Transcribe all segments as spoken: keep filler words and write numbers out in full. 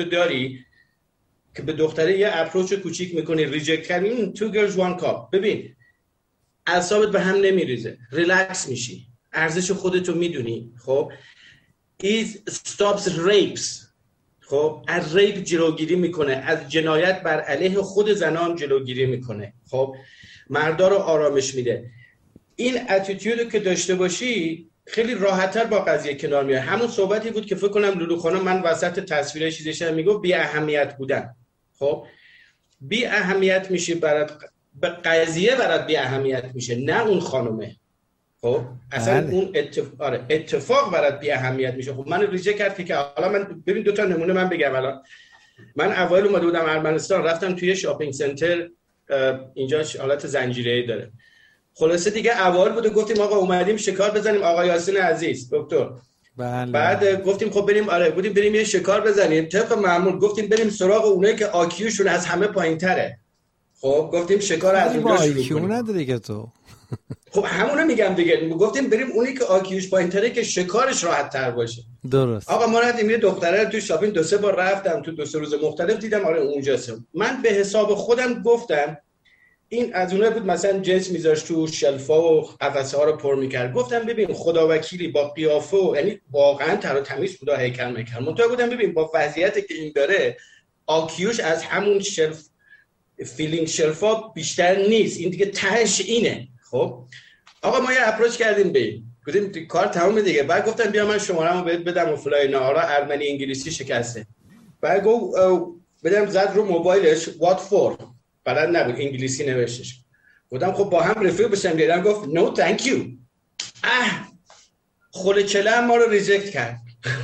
داری که به دختره یه اپروچ کوچیک میکنی ریجکت کردی، تو گرلز وان کاپ، ببین اعصابت به هم نمیریزه، ریلکس میشی، ارزش خودتو میدونی. خب it stops rapes، خب از ریپ جلوگیری میکنه، از جنایت بر علیه خود زنان جلوگیری میکنه، خب مردا رو آرامش میده. این اتیتیودو که داشته باشی خیلی راحت‌تر با قضیه کنار میای. همون صحبتی بود که فکر کنم لولو خانم من وسط تصویرش چیزش میگفت بی اهمیت بودن. خب بی اهمیت میشه برات، به قضیه برات بی اهمیت میشه، نه اون خانومه. خب اصلا بله. اون اتفاق آره اتفاق برات بی اهمیت میشه. خب من ریجکت کرد که حالا من ببین دو تا نمونه من بگم. الان من اوایل اومده بودم ارمنستان، رفتم توی شاپینگ سنتر، اینجا حالت زنجیره‌ای داره. خلاصه دیگه اوایل بود، گفتیم آقا اومدیم شکار بزنیم، آقا یاسین عزیز دکتر. بله. بعد گفتیم خب بریم، آره بودیم بریم یه شکار بزنیم، طبق معمول گفتیم بریم سراغ اونایی که آکیوشون از همه پایین‌تره. خب گفتیم شکار از اونجا شروع کنیم. نداره که تو خب همونو میگم دیگه، گفتیم بریم اونی که آکیوش پایین‌تره که شکارش راحت تر باشه. درست. آقا ما رفتیم یه دختره تو شاپینگ، دو سه بار رفتم تو دو سه روز مختلف دیدم، آره اونجاست. من به حساب خودم گفتم این از اونها بود مثلا جنس میذاشت تو شلفا و قفسه ها رو پر میکرد. گفتم ببین خدا وکیلی با قیافه و یعنی واقعا تر و تمیز بودا، هیکل میکرد. منتها بودم ببین با وضعیتی که این داره آکیوش از همون شلف فیلینگ شلفا بیشتر نیست، این دیگه تهش اینه. خب آقا ما یه اپروچ کردیم به این، گفتیم کار تموم دیگه. بعد گفتم بیا من شماره‌مو بهت بدم و فلای نهارا ارمنی انگلیسی شکسته. بعد گفت بدم زد رو موبایلش what for، بلد نبود انگلیسی نوشتش. گفتم خب با هم رفیق بشم. دیدم گفت no thank you. اه خله چله هم ما رو ریجکت کرد.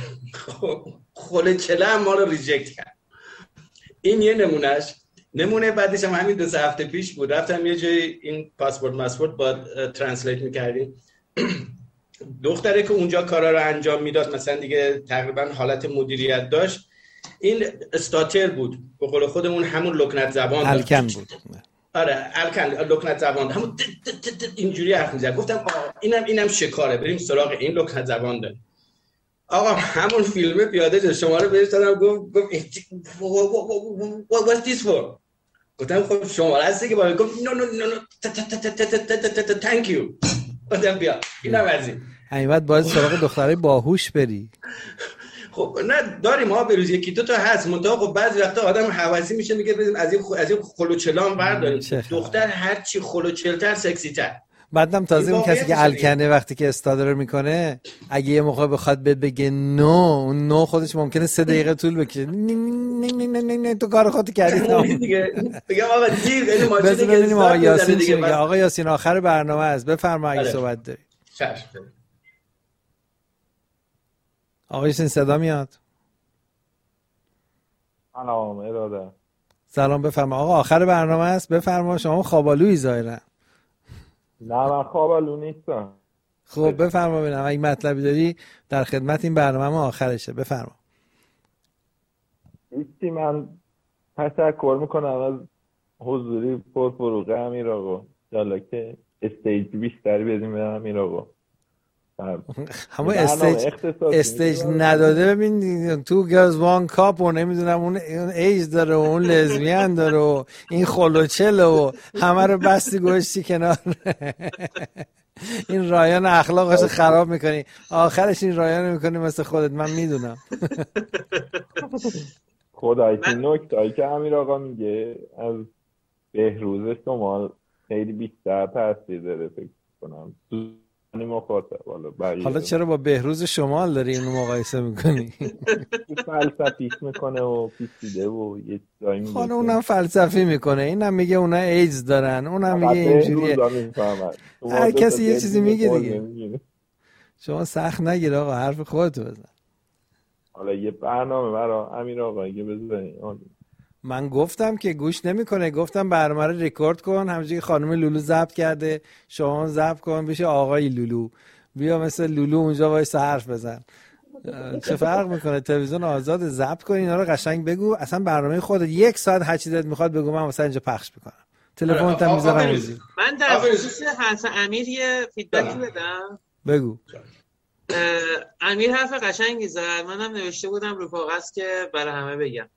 خله چله هم ما رو ریجکت کرد. این یه نمونهش. نمونه بعدیش هم همین دو سه هفته پیش بود، رفتم یه جای این پاسپورت ماسپورت با ترنسلیت میکردیم. دختره که اونجا کارا رو انجام میداد، مثلا دیگه تقریبا حالت مدیریت داشت، این استاتر بود، به قول خودمون همون لکنت زبان داشت. الکن بود. آره الکن، لکنت زبان، همون اینجوری حرف میزد. گفتم اینم اینم شکاره، بریم سراغ این لکنت زبان داره. آقا همون فیلمه پیاده شد، شماره بهش دادم، گفت گفت what's this for؟ گفتم خب شماره هستی که باید. گفت no no no no thank you. گفتم بیا اینم از این. همین بعد باید سراغ دخترای باهوش بری. خب نه داریم ها، به روز یکی دو تا هست، منتها خب بعضی وقتا آدم حواسی میشه میگه بریم از این از این خلوچلام برداریم. دختر هر چی خلوچلتر سکسی تر. بعدم تازه اون کسی که الکنه وقتی که استادر میکنه اگه یه موقع بخواد بهت بگه نو، اون نو خودش ممکنه سه دقیقه طول بکشه. نه نه نه نه نه تو کار خودت کردی دیگه. بگم آقا دیر اینو ما چه ببینیم آقا یاسین چی میگه. آقا یاسین آخر برنامه است، بفرما اگه صحبت داری. چشم. آقا یاسین صدا میاد؟ سلام اراده. سلام بفرما. آقا آخر برنامه است، بفرما. شما خوابالویی ظاهرا. نه من خوابالو نیستم. خب بفرما ببینم اگه مطلبی داری در خدمت. این برنامه ما آخرشه، بفرما. ایستی من تشکر میکنم از حضوری پرفروغ امیر آقا، جالا که استیج بیشتری بدیم به امیر آقا. همون استیج استیج نداده. ببین تو گرلز وان کاپ و نمیدونم اون ایج داره و اون لزبیان داره و این خلوچل و همه رو بستی گوشتی کنار. این رایان اخلاقش خراب میکنی، آخرش این رایان میکنی مثل خودت. من میدونم. خدایی که نکتهایی که امیر آقا میگه از بهروز شما خیلی بیشتر تاثیر داره فکر کنم. مخاطب حالا حالا چرا با بهروز شمال داری اینو مقایسه میکنی؟ فلسفیش میکنه و پیچیده و یه جایی میگه. خانه اونم فلسفی میکنه، اینم میگه اونا ایدز دارن، اونم میگه اینجوریه. هر کسی یه چیزی میگه دیگه. شما سخت نگیر آقا، حرف خودتو بزن. حالا یه برنامه برای امیر آقا اگه بزنی. من گفتم که گوش نمیکنه، گفتم برنامه رو ریکورد کن، همونجوری خانم لولو ضبط کرده شما ضبط کن، بشه آقای لولو، بیا مثل لولو اونجا وایس حرف بزن. چه فرق میکنه؟ تلویزیون آزاد، ضبط کن اینا رو قشنگ بگو. اصلا برنامه خودت یک ساعت هر چیزی میخواد بگو، من واسه اینجا پخش میکنم. تلفنت هم میذارم. من در خصوص حسن امیر یه فیدبکی بدم. بگو. امیر حرف قشنگی زد، منم نوشته بودم رو کاغذ که برای همه بگم.